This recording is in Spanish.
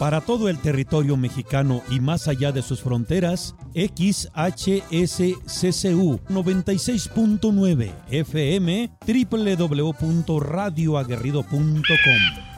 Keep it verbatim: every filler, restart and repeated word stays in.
Para todo el territorio mexicano y más allá de sus fronteras, X H S C C U noventa y seis punto nueve F M, doble u doble u doble u punto radio aguerrido punto com.